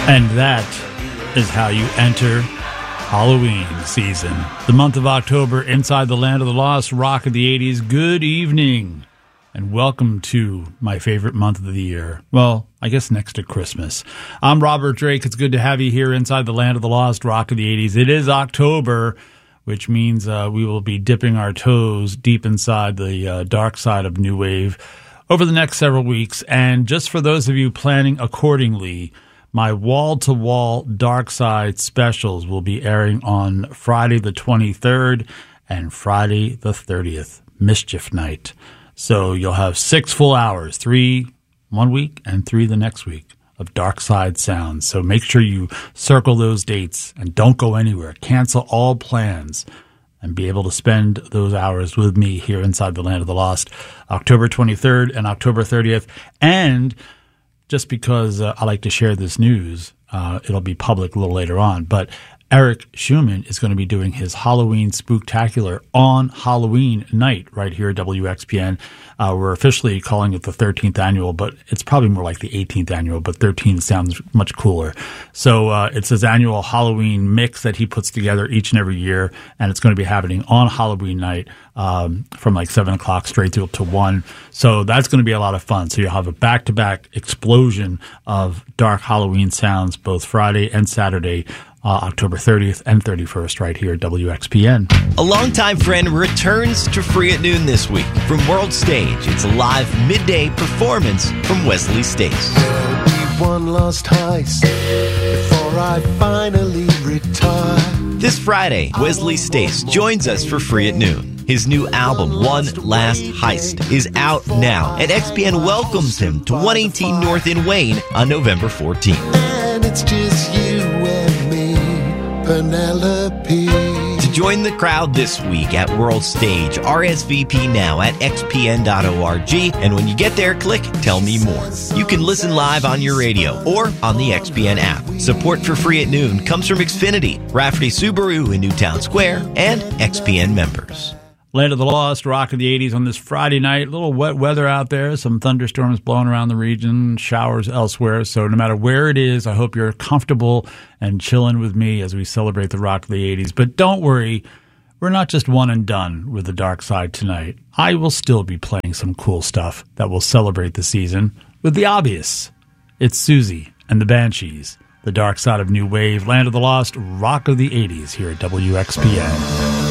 And that is how you enter Halloween season. The month of October, inside the land of the lost, rock of the 80s. Good evening, and welcome to my favorite month of the year. Well, I guess next to Christmas. I'm Robert Drake. It's good to have you here inside the land of the lost, rock of the 80s. It is October, which means we will be dipping our toes deep inside the dark side of New Wave over the next several weeks. And just for those of you planning accordingly, my wall-to-wall Dark Side specials will be airing on Friday the 23rd and Friday the 30th, Mischief Night. So you'll have 6 full hours, 3 one week and 3 the next week, of Dark Side sounds. So make sure you circle those dates and don't go anywhere. Cancel all plans and be able to spend those hours with me here inside the land of the lost, October 23rd and October 30th. And just because I like to share this news, it'll be public a little later on, but Eric Schumann is going to be doing his Halloween Spooktacular on Halloween night right here at WXPN. We're officially calling it the 13th annual, but it's probably more like the 18th annual, but 13 sounds much cooler. So it's his annual Halloween mix that he puts together each and every year, and it's going to be happening on Halloween night from like 7 o'clock straight through to 1. So that's going to be a lot of fun. So you'll have a back-to-back explosion of dark Halloween sounds both Friday and Saturday, October 30th and 31st right here at WXPN. A longtime friend returns to Free at Noon this week. From World Stage, it's a live midday performance from Wesley Stace. There'll be one last heist before I finally retire. This Friday, Wesley Stace joins us for Free at Noon. His new album, One Last Heist, is out now, and XPN welcomes him to 118 North in Wayne on November 14th. And it's just you and me, Penelope. To join the crowd this week at World Stage, RSVP now at xpn.org, and when you get there, click Tell Me More. You can listen live on your radio or on the XPN app. Support for Free at Noon comes from Xfinity, Rafferty Subaru in Newtown Square, and XPN members. Land of the Lost, rock of the 80s on this Friday night. A little wet weather out there, some thunderstorms blowing around the region, showers elsewhere. So no matter where it is, I hope you're comfortable and chilling with me as we celebrate the rock of the 80s. But don't worry, we're not just one and done with the Dark Side tonight. I will still be playing some cool stuff that will celebrate the season with the obvious. It's Susie and the Banshees, the Dark Side of New Wave, Land of the Lost, rock of the 80s here at WXPN.